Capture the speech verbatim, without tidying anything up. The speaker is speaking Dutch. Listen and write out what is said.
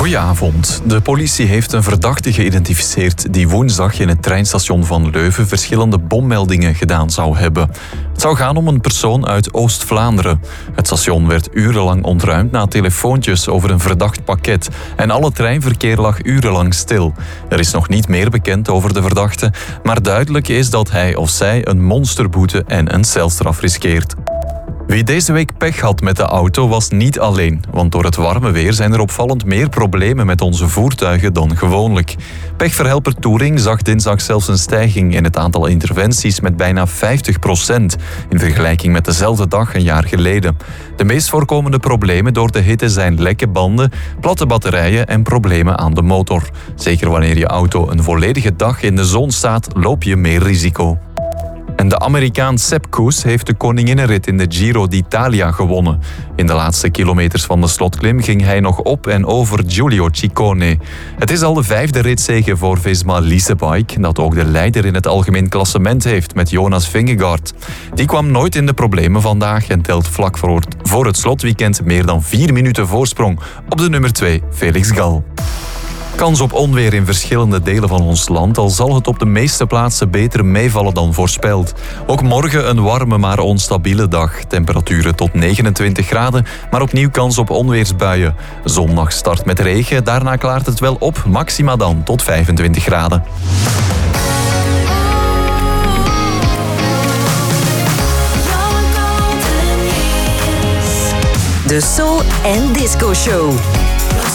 Goedenavond. De politie heeft een verdachte geïdentificeerd die woensdag in het treinstation van Leuven verschillende bommeldingen gedaan zou hebben. Het zou gaan om een persoon uit Oost-Vlaanderen. Het station werd urenlang ontruimd na telefoontjes over een verdacht pakket en alle treinverkeer lag urenlang stil. Er is nog niet meer bekend over de verdachte, maar duidelijk is dat hij of zij een monsterboete en een celstraf riskeert. Wie deze week pech had met de auto was niet alleen, want door het warme weer zijn er opvallend meer problemen met onze voertuigen dan gewoonlijk. Pechverhelper Touring zag dinsdag zelfs een stijging in het aantal interventies met bijna vijftig procent in vergelijking met dezelfde dag een jaar geleden. De meest voorkomende problemen door de hitte zijn lekke banden, platte batterijen en problemen aan de motor. Zeker wanneer je auto een volledige dag in de zon staat, loop je meer risico. En de Amerikaan Sepp Kuss heeft de koninginnenrit in de Giro d'Italia gewonnen. In de laatste kilometers van de slotklim ging hij nog op en over Giulio Ciccone. Het is al de vijfde ritzege voor Visma Leasebike, dat ook de leider in het algemeen klassement heeft met Jonas Vingegaard. Die kwam nooit in de problemen vandaag en telt vlak voor het, voor het slotweekend meer dan vier minuten voorsprong op de nummer twee, Felix Gal. Kans op onweer in verschillende delen van ons land, al zal het op de meeste plaatsen beter meevallen dan voorspeld. Ook morgen een warme maar onstabiele dag. Temperaturen tot negenentwintig graden, maar opnieuw kans op onweersbuien. Zondag start met regen, daarna klaart het wel op, maxima dan tot vijfentwintig graden. De Soul en Disco Show.